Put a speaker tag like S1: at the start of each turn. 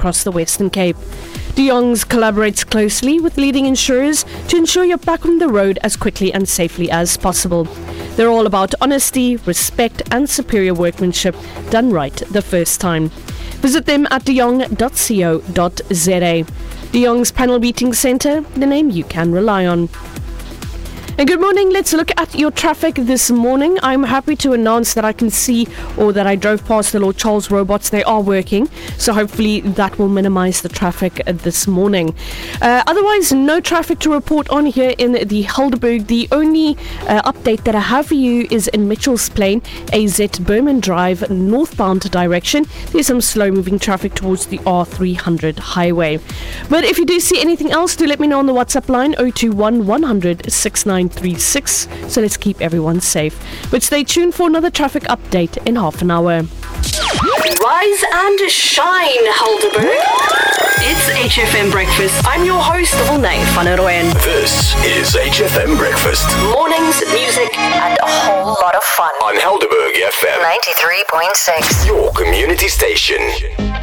S1: across the Western Cape. De Jongs collaborates closely with leading insurers to ensure you're back on the road as quickly and safely as possible. They're all about honesty, respect and superior workmanship done right the first time. Visit them at deyong.co.za. De Jongs Panel Beating Centre, the name you can rely on. And good morning. Let's look at your traffic this morning. I'm happy to announce that I can see, or that I drove past the Lord Charles robots. They are working, so hopefully that will minimize the traffic this morning. Otherwise, no traffic to report on here in the Helderberg. The only update that I have for you is in Mitchell's Plain, AZ Berman Drive, northbound direction. There's some slow-moving traffic towards the R300 highway. But if you do see anything else, do let me know on the WhatsApp line 021 100 6936. So let's keep everyone safe. But stay tuned for another traffic update in half an hour.
S2: Rise and shine, Helderberg. It's HFM Breakfast. I'm your host, Volney van Rooyen.
S3: This is HFM Breakfast.
S2: Mornings, music, and a whole lot of fun.
S3: On Helderberg FM
S2: 93.6.
S3: Your community station.